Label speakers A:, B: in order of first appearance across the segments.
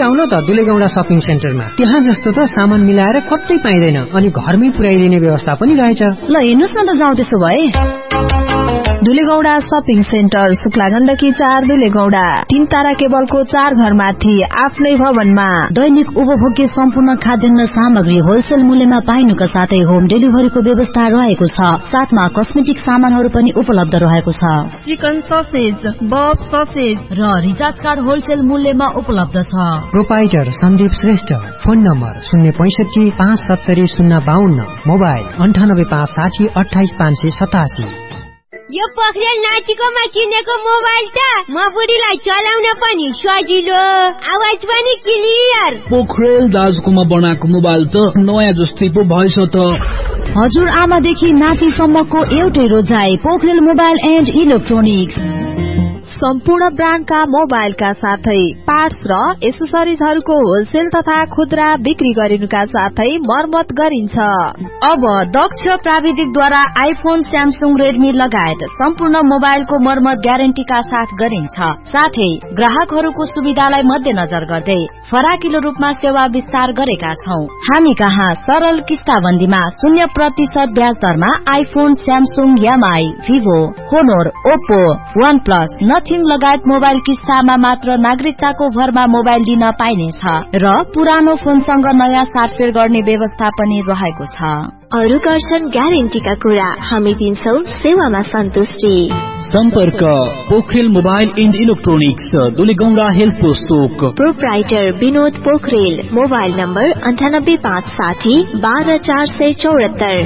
A: आउन त दुलेगौडा शपिङ सेन्टरमा। त्यहाँ जस्तो त सामान मिलाएर कतै पाइँदैन अनि घरमै पुर्याइदिने व्यवस्था पनि रहेछ।
B: ल हेर्नुस् न त जाउँ त्यसो भए। दुलेगौडा शपिङ सेन्टर, शुक्ला गण्डकी 4 दुलेगौडा। 3 तारा केबलको 4 घरमाथि आफ्नै भवनमा
C: दैनिक उपभोग्य सम्पूर्ण खाद्यान्न सामग्री होलसेल मूल्यमा पाइनुका साथै होम डेलिभरीको व्यवस्था रहेको छ। साथमा कस्मेटिक सामानहरू पनि उपलब्ध रहेको छ।
B: चिकन ससेज, बफ ससेज
C: र रिचार्ज कार्ड होलसेल मूल्यमा उपलब्ध छ।
A: Proprietor Sandeep Shrestha. Phone number 065 570 052, mobile 9856 28 587।
D: यो पोखरेल नातिकोमा किनेको मोबाइल त म बुढीलाई चलाउन पनि सजिलो, आवाज पनि क्लियर।
E: पोखरेल दाजुकोमा बनाएको मोबाइल त नयाँ जस्तै पो भएछ त।
C: हजुर आमादेखि नातिसम्मको एउटै रोजाइ, पोखरेल मोबाइल एन्ड इलेक्ट्रोनिक्स।
B: सम्पूर्ण ब्रान्डका मोबाइलका साथै पार्ट्स र एसेसरिजहरूको होलसेल तथा खुद्रा बिक्री गरिनुका साथै मर्मत गरिन्छ।
C: अब दक्ष प्राविधिकद्वारा आइफोन, स्यामसुङ, रेडमी लगायत सम्पूर्ण मोबाइलको मर्मत ग्यारेन्टीका साथ गरिन्छ। साथै ग्राहकहरूको सुविधालाई मध्यनजर गर्दै फराकिलो रूपमा सेवा विस्तार गरेका छौं। हामी कहाँ सरल किस्ताबन्दीमा 0% ब्याज दरमा iPhone, Samsung, MI, Vivo, होनोर, Oppo, one plus, nothing लगायत मोबाइल किस्तामा मात्र नागरिकताको भरमा मोबाइल दिन पाइनेछ र पुरानो फोनसँग नयाँ साटफेर गर्ने व्यवस्था पनि रहेको छ।
D: अरु गर्छन् ग्यारेन्टीका कुरा, हामी दिन्छौं सेवामा सन्तुष्टि।
E: सम्पर्क Pokharel mobile and electronics, दुलेगौडा health post Chowk.
D: Proprietor Vinod Pokharel. Mobile number 98560 12474।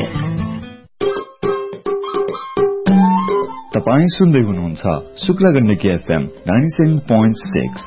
F: तपाईं सुन्दै हुनुहुन्छ शुक्ला गण्डकी एफएम 97.6।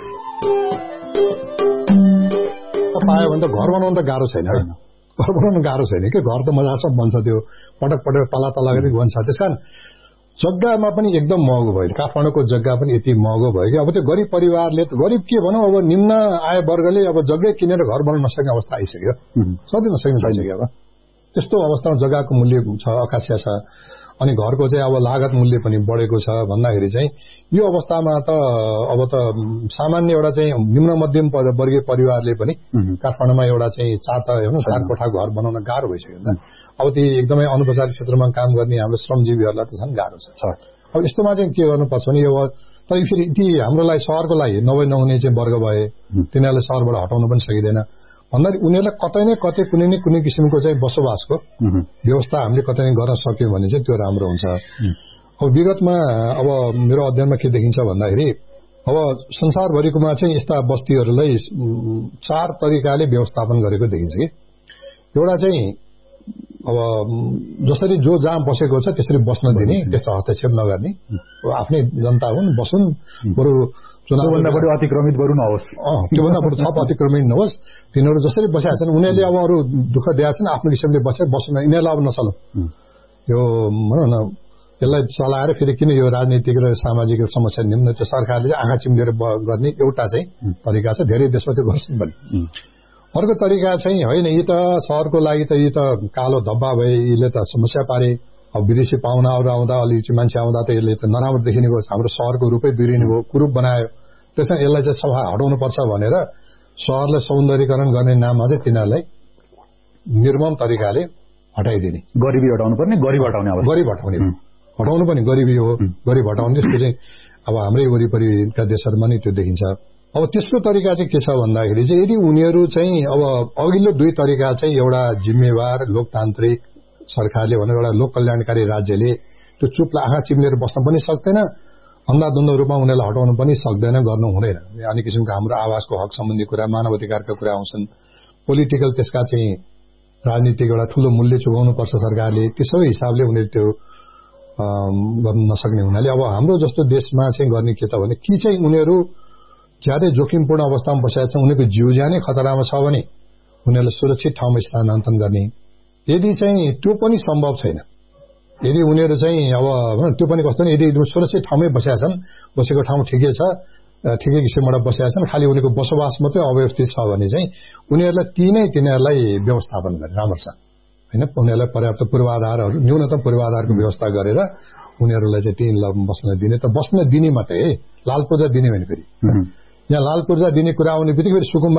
G: पायो भने त घर बनाउनु त गाह्रो छैन, घर बनाउनु गाह्रो छैन कि घर त मजा सब बन्छ, त्यो पटक पटक पाला तला गरी बन्छ। त्यसकारण जग्गामा पनि एकदम महँगो भयो, काठमाडौँको जग्गा पनि यति महँगो भयो कि अब त्यो गरिब परिवारले, गरिब के भनौँ, अब निम्न आय वर्गले अब जग्गै किनेर घर बनाउन नसक्ने अवस्था आइसक्यो, सधैँ नसक्ने भइसक्यो। अब त्यस्तो अवस्थामा जग्गाको मूल्य छ, अकास्या छ, अनि घरको चाहिँ अब लागत मूल्य पनि बढेको छ भन्दाखेरि चाहिँ यो अवस्थामा त अब त सामान्य एउटा चाहिँ निम्न मध्यम वर्गीय परिवारले पनि काठमाडौँमा एउटा चाहिँ 4 कोठा घर बनाउन गाह्रो भइसक्यो नि त। अब ती एकदमै अनौपचारिक क्षेत्रमा काम गर्ने हाम्रो श्रमजीवीहरूलाई त झन् गाह्रो छ। अब यस्तोमा चाहिँ के गर्नुपर्छ भने यो तर फेरि ती हाम्रो लागि सहरको लागि नहुने चाहिँ वर्ग भए तिनीहरूलाई सहरबाट हटाउन पनि सकिँदैन भन्दा उनीहरूलाई कतै न कतै कुनै किसिमको चाहिँ बसोबासको व्यवस्था हामीले कतै नै गर्न सक्यौं भने चाहिँ त्यो राम्रो हुन्छ। अब विगतमा अब मेरो अध्ययनमा के देखिन्छ भन्दाखेरि अब संसारभरिकोमा चाहिँ यस्ता बस्तीहरूलाई 4 तरिकाले व्यवस्थापन गरेको देखिन्छ कि एउटा चाहिँ अब जसरी जो जहाँ बसेको छ त्यसरी बस्न दिने, त्यस्तो हस्तक्षेप नगर्ने, आफ्नै जनता हुन् बसुन्, बरु चुनावभन्दा बढी अतिक्रमित गरू नहोस्, त्योभन्दा बढी थप अतिक्रमित नहोस्, तिनीहरू जसरी बसेका छन् उनीहरूले अब अरू दुःख दिएका छन्, आफ्नो किसिमले बस्न यिनीहरूलाई अब नचलौं, यो भनौँ न यसलाई चलाएर फेरि किन यो राजनीतिक र सामाजिक समस्या निम्न त्यो सरकारले आँखा चिम्लेर गर्ने एउटा चाहिँ तरिका छ। धेरै देशमा त्यो गर्छन् पनि। अर्को तरिका चाहिँ होइन, यी त सहरको लागि त यी त कालो धब्बा भए, यसले त समस्या पारे, अब विदेशी पाहुनाहरू आउँदा अलिकति मान्छे आउँदा त यसले त नराम्रो देखिने भयो, हाम्रो सहरको रूपै बिग्रिने भयो, कुरूप बनायो, त्यसमा यसलाई चाहिँ सफा हटाउनुपर्छ भनेर सहरलाई सौन्दर्यीकरण गर्ने नाममा चाहिँ तिनीहरूलाई निर्मम तरिकाले हटाइदिने,
F: गरिबी हटाउनु पर्ने, गरिब
G: हटाउनु पनि गरिबी हो, गरिब हटाउने त्यो चाहिँ अब हाम्रै वरिपरिका देशहरूमा नै त्यो देखिन्छ। अब तेस्रो तरिका चाहिँ के छ भन्दाखेरि चाहिँ यदि उनीहरू चाहिँ अब अघिल्लो 2 तरिका चाहिँ एउटा जिम्मेवार लोकतान्त्रिक सरकारले भनेर एउटा लोक कल्याणकारी राज्यले त्यो चुपलाई आँखा चिम्लेर बस्न पनि सक्दैन, अन्धाधुन्ध रूपमा उनीहरूलाई हटाउनु पनि सक्दैन, गर्नु हुँदैन। अन्य किसिमको हाम्रो आवासको हक सम्बन्धी कुरा, मानव अधिकारका कुरा आउँछन्, पोलिटिकल त्यसका चाहिँ राजनीतिक एउटा ठूलो मूल्य चुकाउनु पर्छ सरकारले, त्यसै हिसाबले उनीहरू त्यो गर्न नसक्ने हुनाले अब हाम्रो जस्तो देशमा चाहिँ गर्ने के त भने कि चाहिँ उनीहरू ज्यादै जोखिमपूर्ण अवस्थामा बसेका छन्, उनीहरूको जीव ज्यानै खतरामा छ भने उनीहरूलाई सुरक्षित ठाउँमा स्थानान्तरण गर्ने। यदि चाहिँ त्यो पनि सम्भव छैन, यदि उनीहरू चाहिँ अब त्यो पनि कस्तो नि, यदि सुरक्षित ठाउँमै बसेका छन्, बसेको ठाउँ ठिकै छ, ठिकै किसिमबाट बसेका छन्, खालि उनीहरूको बसोबास मात्रै अव्यवस्थित छ भने चाहिँ उनीहरूलाई तिनीहरूलाई व्यवस्थापन गर्ने राम्रो छ हैन। उनीहरूलाई पर्याप्त पूर्वाधारहरू, न्यूनतम पूर्वाधारको व्यवस्था गरेर उनीहरूलाई चाहिँ त्यही बस्न दिने, त बस्न दिने मात्रै, लाल पूर्जा दिने भने फेरि यहाँ लाल पूर्जा दिने कुरा आउने बित्तिकै फेरि सुकुम्बा